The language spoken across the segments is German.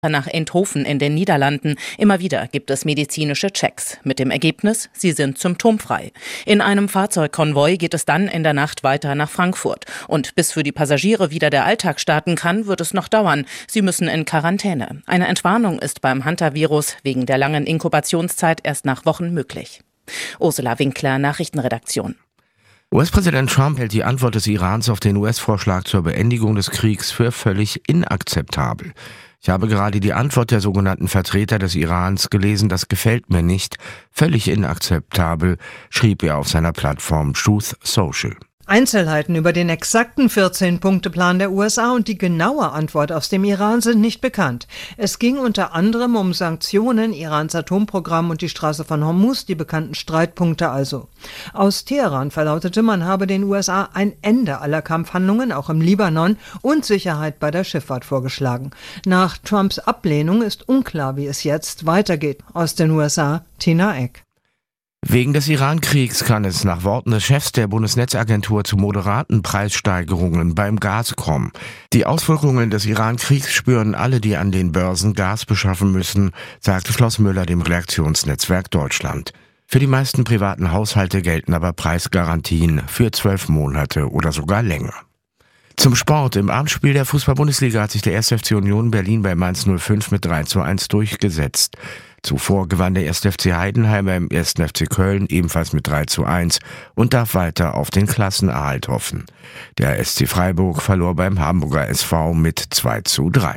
nach Eindhoven in den Niederlanden. Immer wieder gibt es medizinische Checks. Mit dem Ergebnis, sie sind symptomfrei. In einem Fahrzeugkonvoi geht es dann in der Nacht weiter nach Frankfurt. Und bis für die Passagiere wieder der Alltag starten kann, wird es noch dauern. Sie müssen in Quarantäne. Eine Entwarnung ist beim Hantavirus wegen der langen Inkubationszeit erst nach Wochen möglich. Ursula Winkler, Nachrichtenredaktion. US-Präsident Trump hält die Antwort des Irans auf den US-Vorschlag zur Beendigung des Kriegs für völlig inakzeptabel. Ich habe gerade die Antwort der sogenannten Vertreter des Irans gelesen, das gefällt mir nicht. Völlig inakzeptabel, schrieb er auf seiner Plattform Truth Social. Einzelheiten über den exakten 14-Punkte-Plan der USA und die genaue Antwort aus dem Iran sind nicht bekannt. Es ging unter anderem um Sanktionen, Irans Atomprogramm und die Straße von Hormuz, die bekannten Streitpunkte also. Aus Teheran verlautete, man habe den USA ein Ende aller Kampfhandlungen, auch im Libanon, und Sicherheit bei der Schifffahrt vorgeschlagen. Nach Trumps Ablehnung ist unklar, wie es jetzt weitergeht. Aus den USA, Tina Eck. Wegen des Iran-Kriegs kann es nach Worten des Chefs der Bundesnetzagentur zu moderaten Preissteigerungen beim Gas kommen. Die Auswirkungen des Iran-Kriegs spüren alle, die an den Börsen Gas beschaffen müssen, sagte Floss Müller dem Redaktionsnetzwerk Deutschland. Für die meisten privaten Haushalte gelten aber Preisgarantien für 12 Monate oder sogar länger. Zum Sport. Im Abendspiel der Fußball-Bundesliga hat sich der 1. FC Union Berlin bei Mainz 05 mit 3:1 durchgesetzt. Zuvor gewann der 1. FC Heidenheim beim 1. FC Köln ebenfalls mit 3:1 und darf weiter auf den Klassenerhalt hoffen. Der SC Freiburg verlor beim Hamburger SV mit 2:3.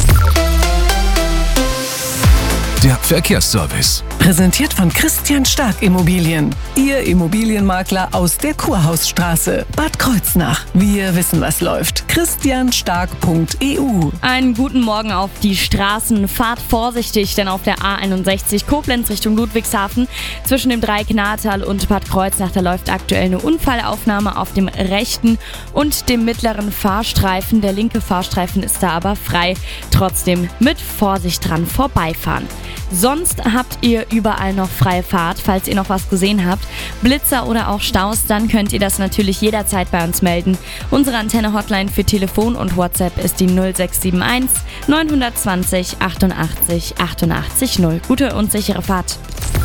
Der Verkehrsservice. Präsentiert von Christian Stark Immobilien. Ihr Immobilienmakler aus der Kurhausstraße, Bad Kreuznach. Wir wissen, was läuft. christianstark.eu. Einen guten Morgen auf die Straßen. Fahrt vorsichtig, denn auf der A61 Koblenz Richtung Ludwigshafen zwischen dem Dreieck-Nahrtal und Bad Kreuznach, da läuft aktuell eine Unfallaufnahme auf dem rechten und dem mittleren Fahrstreifen. Der linke Fahrstreifen ist da aber frei. Trotzdem mit Vorsicht dran vorbeifahren. Sonst habt ihr überall noch freie Fahrt. Falls ihr noch was gesehen habt, Blitzer oder auch Staus, dann könnt ihr das natürlich jederzeit bei uns melden. Unsere Antenne-Hotline für Telefon und WhatsApp ist die 0671 920 88 88 0. Gute und sichere Fahrt.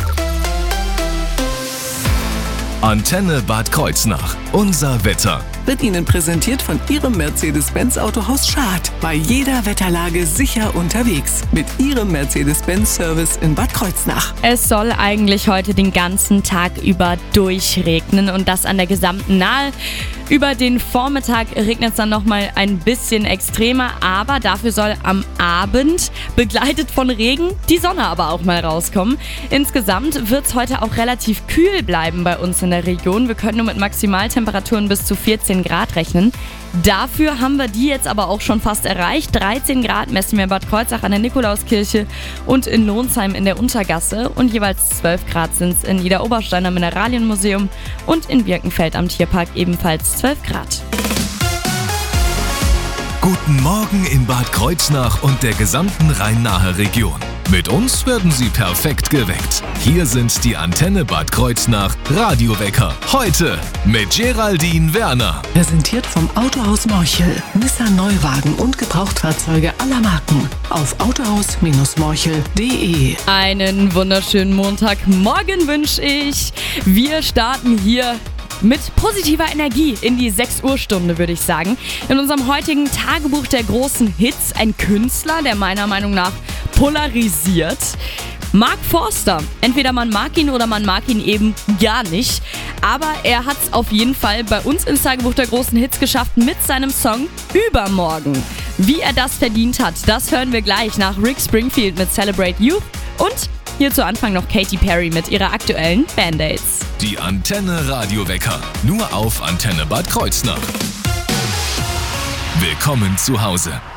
Antenne Bad Kreuznach. Unser Wetter. Wird Ihnen präsentiert von Ihrem Mercedes-Benz Autohaus Schad. Bei jeder Wetterlage sicher unterwegs. Mit Ihrem Mercedes-Benz-Service in Bad Kreuznach. Es soll eigentlich heute den ganzen Tag über durchregnen und das an der gesamten Nahe. Über den Vormittag regnet es dann nochmal ein bisschen extremer, aber dafür soll am Abend, begleitet von Regen, die Sonne aber auch mal rauskommen. Insgesamt wird es heute auch relativ kühl bleiben bei uns in der Region. Wir können nur mit Maximaltemperaturen bis zu 14 Grad rechnen. Dafür haben wir die jetzt aber auch schon fast erreicht. 13 Grad messen wir in Bad Kreuznach an der Nikolauskirche und in Lohnsheim in der Untergasse. Und jeweils 12 Grad sind es in Niederoberstein am Mineralienmuseum und in Birkenfeld am Tierpark ebenfalls 12 Grad. Guten Morgen in Bad Kreuznach und der gesamten Rhein-Nahe Region. Mit uns werden Sie perfekt geweckt. Hier sind die Antenne Bad Kreuznach Radiowecker. Heute mit Geraldine Werner. Präsentiert vom Autohaus Morchel. Nissan Neuwagen und Gebrauchtfahrzeuge aller Marken. Auf autohaus-morchel.de. Einen wunderschönen Montagmorgen wünsche ich. Wir starten hier mit positiver Energie in die 6 Uhr Stunde, würde ich sagen. In unserem heutigen Tagebuch der großen Hits ein Künstler, der meiner Meinung nach polarisiert. Mark Forster. Entweder man mag ihn oder man mag ihn eben gar nicht. Aber er hat es auf jeden Fall bei uns ins Tagebuch der großen Hits geschafft mit seinem Song Übermorgen. Wie er das verdient hat, das hören wir gleich nach Rick Springfield mit Celebrate Youth und hier zu Anfang noch Katy Perry mit ihrer aktuellen Band-Aids. Die Antenne Radiowecker. Nur auf Antenne Bad Kreuznach. Willkommen zu Hause.